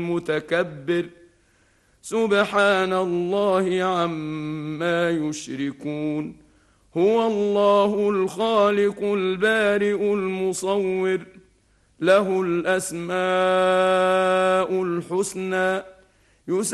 المتكبر سبحان الله عما يشركون. هو الله الخالق البارئ المصور، له الأسماء الحسنى